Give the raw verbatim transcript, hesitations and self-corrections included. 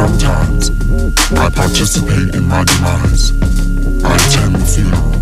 Sometimes I participate in my demise. I attend the funeral.